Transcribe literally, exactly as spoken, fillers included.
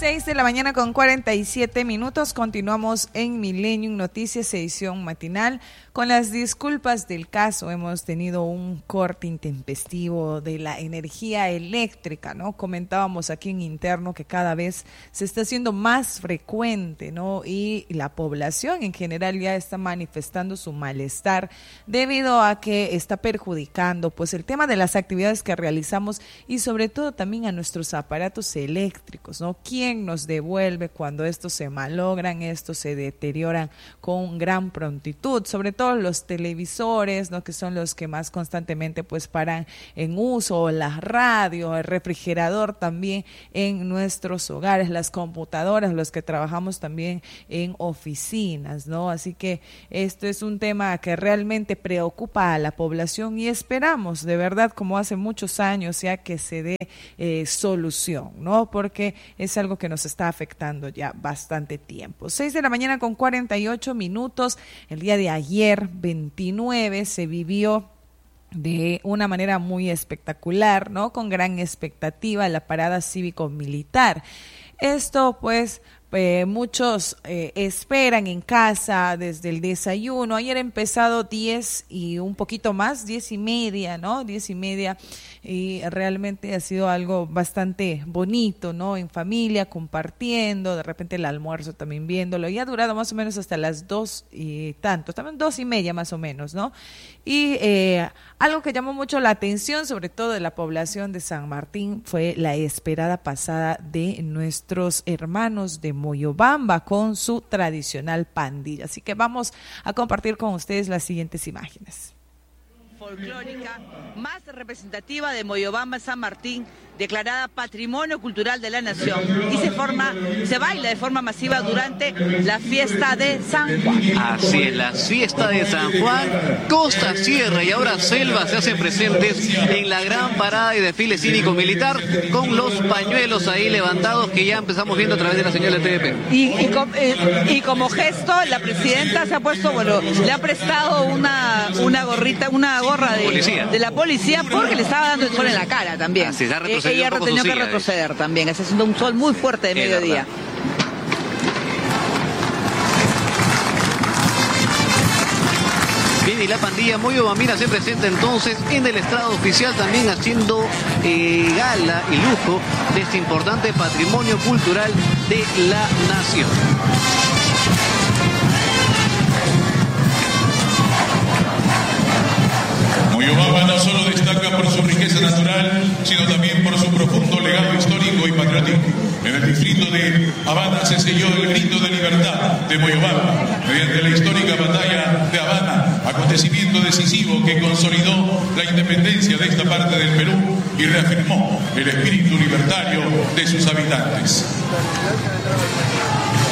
seis de la mañana con cuarenta y siete minutos. Continuamos en Millennium Noticias, edición matinal. Con las disculpas del caso, hemos tenido un corte intempestivo de la energía eléctrica, ¿no? Comentábamos aquí en interno que cada vez se está haciendo más frecuente, ¿no? Y la población en general ya está manifestando su malestar debido a que está perjudicando, pues, el tema de las actividades que realizamos y sobre todo también a nuestros aparatos eléctricos, ¿no? ¿Quién nos devuelve cuando estos se malogran, estos se deterioran con gran prontitud? Sobre todo los televisores, ¿no? Que son los que más constantemente pues paran en uso, la radio, el refrigerador también en nuestros hogares, las computadoras, los que trabajamos también en oficinas, ¿no? Así que esto es un tema que realmente preocupa a la población y esperamos de verdad, como hace muchos años ya, que se dé eh, solución, ¿no? Porque es algo que nos está afectando ya bastante tiempo. seis de la mañana con cuarenta y ocho minutos. El día de ayer, veintinueve, se vivió de una manera muy espectacular, ¿no? Con gran expectativa la parada cívico-militar. Esto pues Eh, muchos eh, esperan en casa desde el desayuno. Ayer ha empezado diez y un poquito más, diez y media, ¿no? Diez y media, y realmente ha sido algo bastante bonito, ¿no? En familia, compartiendo, de repente el almuerzo también viéndolo, y ha durado más o menos hasta las dos y tanto, también dos y media más o menos, ¿no? Y eh, algo que llamó mucho la atención, sobre todo de la población de San Martín, fue la esperada pasada de nuestros hermanos de Moyobamba con su tradicional pandilla. Así que vamos a compartir con ustedes las siguientes imágenes. Folclórica más representativa de Moyobamba, San Martín, declarada Patrimonio Cultural de la Nación, y se forma, se baila de forma masiva durante la fiesta de San Juan. Así es, la fiesta de San Juan, costa, sierra y ahora selva se hacen presentes en la gran parada y desfile cívico-militar con los pañuelos ahí levantados que ya empezamos viendo a través de la señal de T V P. Y, y, com, eh, y como gesto, la presidenta se ha puesto, bueno, le ha prestado una, una gorrita, una gorra de, de la policía, porque le estaba dando el sol en la cara también. Así, ya eh, ella ha tenido que retroceder de... también, está haciendo un sol muy fuerte de mediodía. Bien, y la pandilla moyobambina se presenta entonces en el estrado oficial, también haciendo eh, gala y lujo de este importante patrimonio cultural de la nación. Moyobamba no solo destaca por su riqueza natural, sino también por su profundo legado histórico y patriótico. En el distrito de Habana se selló el grito de libertad de Moyobamba mediante la histórica batalla de Habana, acontecimiento decisivo que consolidó la independencia de esta parte del Perú y reafirmó el espíritu libertario de sus habitantes.